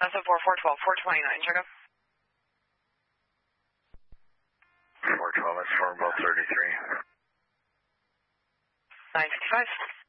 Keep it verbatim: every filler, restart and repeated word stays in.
S O four, four twelve, four twenty-nine, check up. four twelve, that's four, both thirty-three. nine fifty-five.